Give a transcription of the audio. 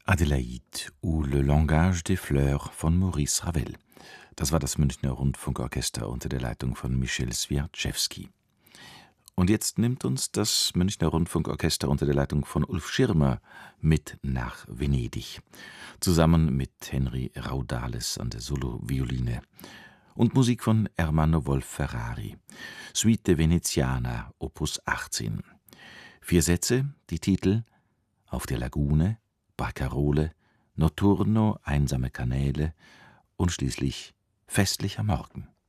Adélaïde ou Le langage des fleurs von Maurice Ravel. Das war das Münchner Rundfunkorchester unter der Leitung von Michel Swiatczewski. Und jetzt nimmt uns das Münchner Rundfunkorchester unter der Leitung von Ulf Schirmer mit nach Venedig. Zusammen mit Henry Raudales an der Solovioline. Und Musik von Ermanno Wolf-Ferrari. Suite Veneziana, Opus 18. 4 Sätze, die Titel Auf der Lagune, Barcarole, Notturno, einsame Kanäle und schließlich Festlicher Morgen.